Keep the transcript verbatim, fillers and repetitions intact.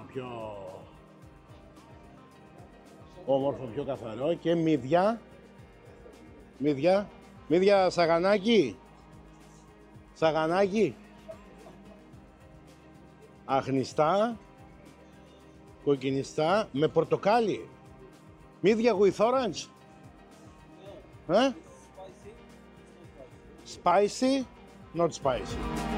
πιο όμορφο, πιο καθαρό. Και μύδια. Μύδια. Μύδια σαγανάκι. Σαγανάκι. Αχνιστά. Κοκκινιστά. Με πορτοκάλι. Μύδια with orange. Ε? Spicy. Not spicy.